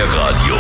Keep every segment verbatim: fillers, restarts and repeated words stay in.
Meerradio.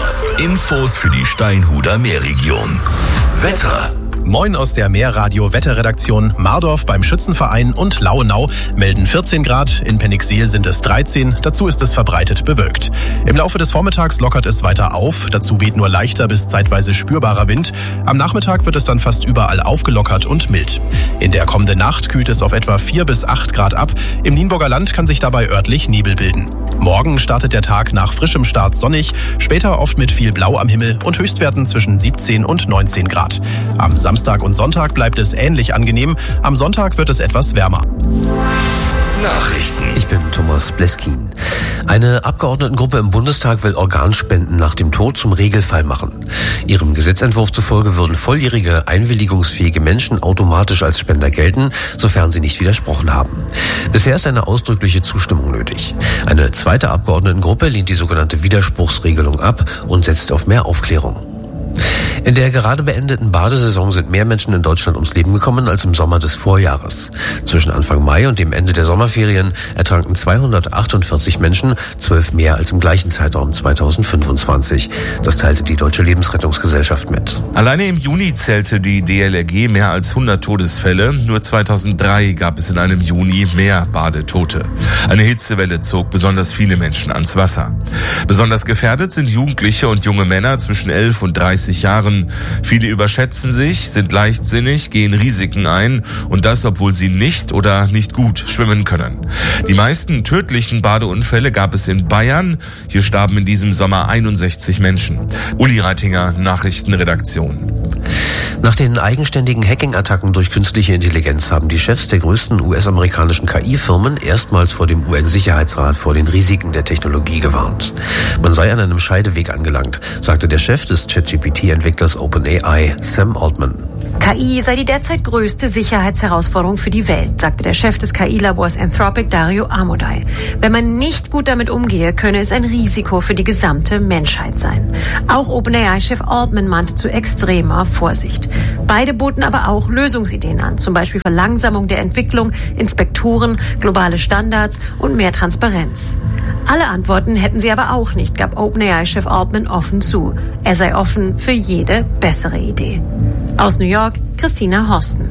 Infos für die Steinhuder Meerregion. Wetter. Moin aus der Meerradio-Wetterredaktion. Mardorf beim Schützenverein und Lauenau melden vierzehn Grad, in Penixel sind es dreizehn, dazu ist es verbreitet bewölkt. Im Laufe des Vormittags lockert es weiter auf, dazu weht nur leichter bis zeitweise spürbarer Wind. Am Nachmittag wird es dann fast überall aufgelockert und mild. In der kommenden Nacht kühlt es auf etwa vier bis acht Grad ab, im Nienburger Land kann sich dabei örtlich Nebel bilden. Morgen startet der Tag nach frischem Start sonnig, später oft mit viel Blau am Himmel und Höchstwerten zwischen siebzehn und neunzehn Grad. Am Samstag und Sonntag bleibt es ähnlich angenehm, am Sonntag wird es etwas wärmer. Nachrichten. Ich bin Thomas Bleskin. Eine Abgeordnetengruppe im Bundestag will Organspenden nach dem Tod zum Regelfall machen. Ihrem Gesetzentwurf zufolge würden volljährige, einwilligungsfähige Menschen automatisch als Spender gelten, sofern sie nicht widersprochen haben. Bisher ist eine ausdrückliche Zustimmung nötig. Eine zweite Abgeordnetengruppe lehnt die sogenannte Widerspruchsregelung ab und setzt auf mehr Aufklärung. In der gerade beendeten Badesaison sind mehr Menschen in Deutschland ums Leben gekommen als im Sommer des Vorjahres. Zwischen Anfang Mai und dem Ende der Sommerferien ertranken zweihundertachtundvierzig Menschen, zwölf mehr als im gleichen Zeitraum zweitausendfünfundzwanzig. Das teilte die Deutsche Lebensrettungsgesellschaft mit. Alleine im Juni zählte die D L R G mehr als hundert Todesfälle. Nur zweitausenddrei gab es in einem Juni mehr Badetote. Eine Hitzewelle zog besonders viele Menschen ans Wasser. Besonders gefährdet sind Jugendliche und junge Männer zwischen elf und dreißig Jahren. Viele überschätzen sich, sind leichtsinnig, gehen Risiken ein und das, obwohl sie nicht oder nicht gut schwimmen können. Die meisten tödlichen Badeunfälle gab es in Bayern. Hier starben in diesem Sommer einundsechzig Menschen. Uli Reitinger, Nachrichtenredaktion. Nach den eigenständigen Hacking-Attacken durch künstliche Intelligenz haben die Chefs der größten U S-amerikanischen K I-Firmen erstmals vor dem U N-Sicherheitsrat vor den Risiken der Technologie gewarnt. Man sei an einem Scheideweg angelangt, sagte der Chef des ChatGPT-Entwicklers OpenAI, Sam Altman. K I sei die derzeit größte Sicherheitsherausforderung für die Welt, sagte der Chef des K I-Labors Anthropic, Dario Amodei. Wenn man nicht gut damit umgehe, könne es ein Risiko für die gesamte Menschheit sein. Auch OpenAI-Chef Altman mahnte zu extremer Vorsicht. Beide boten aber auch Lösungsideen an, zum Beispiel Verlangsamung der Entwicklung, Inspektoren, globale Standards und mehr Transparenz. Alle Antworten hätten sie aber auch nicht, gab OpenAI-Chef Altman offen zu. Er sei offen für jede bessere Idee. Aus New York, Christina Horsten.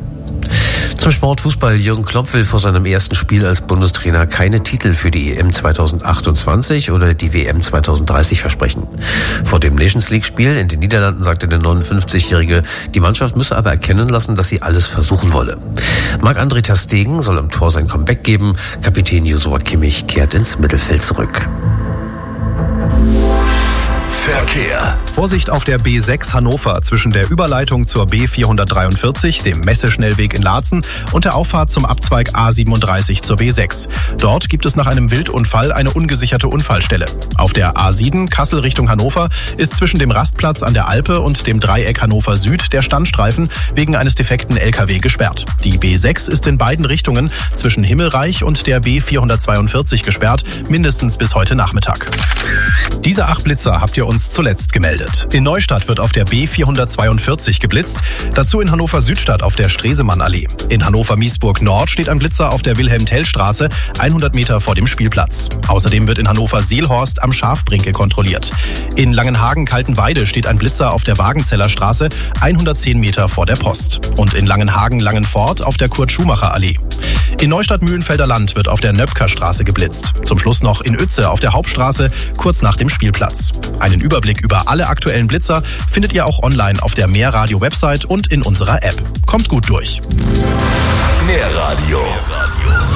Zum Sportfußball. Jürgen Klopp will vor seinem ersten Spiel als Bundestrainer keine Titel für die E M zweitausendachtundzwanzig oder die W M zweitausenddreißig versprechen. Vor dem Nations League-Spiel in den Niederlanden sagte der neunundfünfzigjährige, die Mannschaft müsse aber erkennen lassen, dass sie alles versuchen wolle. Marc-André ter Stegen soll im Tor sein Comeback geben. Kapitän Joshua Kimmich kehrt ins Mittelfeld zurück. Verkehr. Vorsicht auf der B sechs Hannover zwischen der Überleitung zur B vierhundertdreiundvierzig, dem Messeschnellweg in Laatzen und der Auffahrt zum Abzweig A siebenunddreißig zur B sechs. Dort gibt es nach einem Wildunfall eine ungesicherte Unfallstelle. Auf der A sieben Kassel Richtung Hannover ist zwischen dem Rastplatz an der Alpe und dem Dreieck Hannover Süd der Standstreifen wegen eines defekten L K W gesperrt. Die B sechs ist in beiden Richtungen zwischen Himmelreich und der B vierhundertzweiundvierzig gesperrt, mindestens bis heute Nachmittag. Diese acht Blitzer habt ihr uns zuletzt gemeldet. In Neustadt wird auf der B vierhundertzweiundvierzig geblitzt, dazu in Hannover Südstadt auf der Stresemannallee. In Hannover-Miesburg Nord steht ein Blitzer auf der Wilhelm-Tell-Straße, hundert Meter vor dem Spielplatz. Außerdem wird in Hannover-Seelhorst am Schafbrinke kontrolliert. In Langenhagen-Kaltenweide steht ein Blitzer auf der Wagenzeller Straße, hundertzehn Meter vor der Post. Und in Langenhagen-Langenfort auf der Kurt-Schumacher-Allee. In Neustadt-Mühlenfelder Land wird auf der Nöpker-Straße geblitzt. Zum Schluss noch in Uetze auf der Hauptstraße, kurz nach dem Spielplatz. Einen Überblick über alle aktuellen Blitzer findet ihr auch online auf der Meerradio-Website und in unserer App. Kommt gut durch. Meerradio.